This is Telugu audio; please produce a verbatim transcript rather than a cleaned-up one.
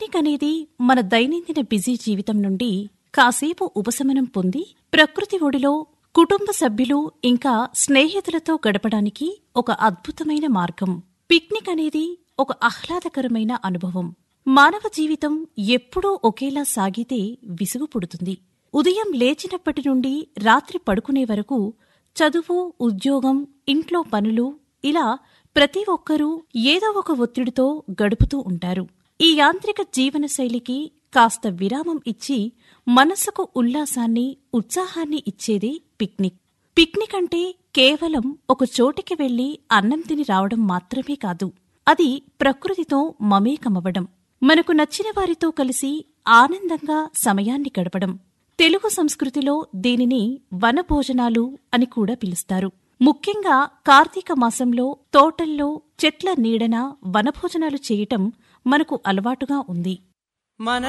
పిక్నిక్ అనేది మన దైనందిన బిజీ జీవితం నుండి కాసేపు ఉపశమనం పొంది ప్రకృతి ఒడిలో కుటుంబ సభ్యులు ఇంకా స్నేహితులతో గడపడానికి ఒక అద్భుతమైన మార్గం. పిక్నిక్ అనేది ఒక ఆహ్లాదకరమైన అనుభవం. మానవ జీవితం ఎప్పుడూ ఒకేలా సాగితే విసుగు పుడుతుంది. ఉదయం లేచినప్పటి నుండి రాత్రి పడుకునే వరకు చదువు, ఉద్యోగం, ఇంట్లో పనులు ఇలా ప్రతి ఒక్కరూ ఏదో ఒక ఒత్తిడితో గడుపుతూ ఉంటారు. ఈ యాంత్రిక జీవనశైలికి కాస్త విరామం ఇచ్చి మనసుకు ఉల్లాసాన్ని, ఉత్సాహాన్ని ఇచ్చేదే పిక్నిక్. పిక్నిక్ అంటే కేవలం ఒక చోటికి వెళ్లి అన్నం తిని రావడం మాత్రమే కాదు. అది ప్రకృతితో మమేకమవ్వడం, మనకు నచ్చిన వారితో కలిసి ఆనందంగా సమయాన్ని గడపడం. తెలుగు సంస్కృతిలో దీనిని వనభోజనాలు అని కూడా పిలుస్తారు. ముఖ్యంగా కార్తీక మాసంలో తోటల్లో చెట్ల నీడన వనభోజనాలు చేయటం మనకు అలవాటుగా ఉంది. మన